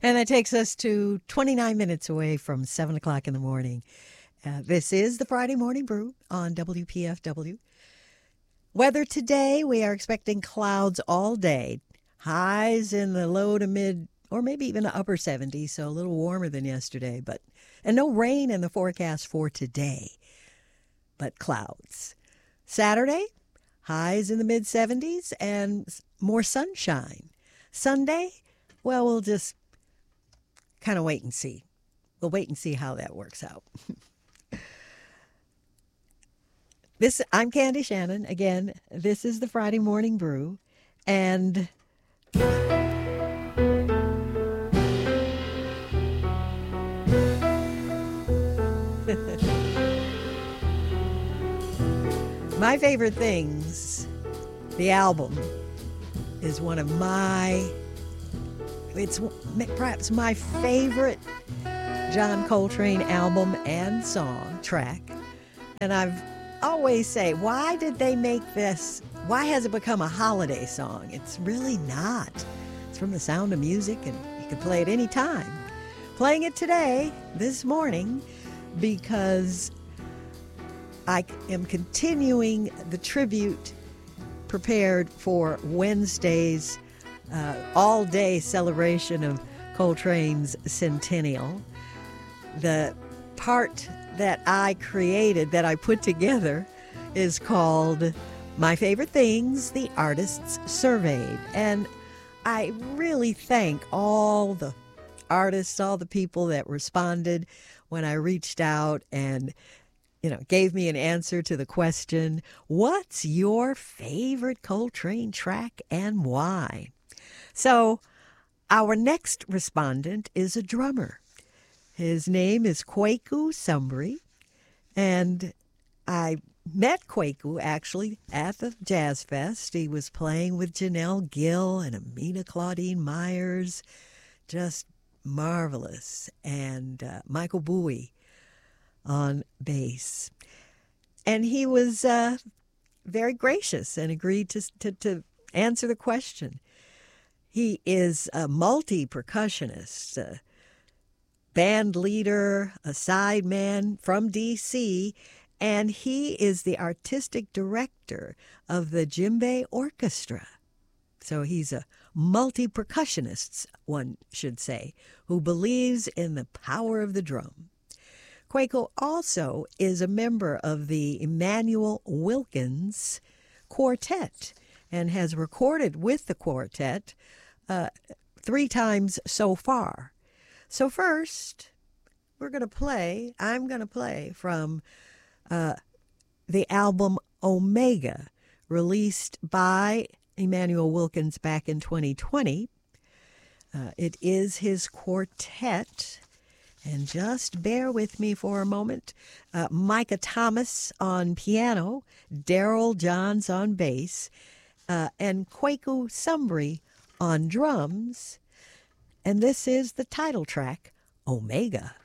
And that takes us to 29 minutes away from 7 o'clock in the morning. This is the Friday Morning Brew on WPFW. Weather today, we are expecting clouds all day. Highs in the low to mid, or maybe even the upper 70s, so a little warmer than yesterday. And no rain in the forecast for today, but clouds. Saturday, highs in the mid 70s and more sunshine. Sunday, well, we'll just kind of wait and see. We'll wait and see how that works out. I'm Candy Shannon. Again, this is the Friday Morning Brew. And My Favorite Things, the album, is one of it's perhaps my favorite John Coltrane album and song track. And I've always say, why did they make this? Why has it become a holiday song? It's really not. It's from The Sound of Music, and you can play it any time. Playing it today, this morning, because I am continuing the tribute prepared for Wednesday's all-day celebration of Coltrane's centennial. The part that I created, that I put together, is called My Favorite Things, the Artists Surveyed. And I really thank all the artists, all the people that responded when I reached out and gave me an answer to the question, what's your favorite Coltrane track and why? So our next respondent is a drummer. His name is Kwaku Sumbry, and I met Kwaku actually at the Jazz Fest. He was playing with Janelle Gill and Amina Claudine Myers, just marvelous, and Michael Bowie on bass. And he was very gracious and agreed to answer the question. He is a multi-percussionist, a band leader, a sideman from D.C., and he is the artistic director of the Djembe Orchestra. So he's a multi-percussionist, one should say, who believes in the power of the drum. Kwaku also is a member of the Emanuel Wilkins Quartet and has recorded with the quartet 3 times so far. So first, I'm going to play from the album Omega, released by Emanuel Wilkins back in 2020. It is his quartet. And just bear with me for a moment. Micah Thomas on piano, Daryl Johns on bass, and Kwaku Sumbry on drums. And this is the title track, Omega.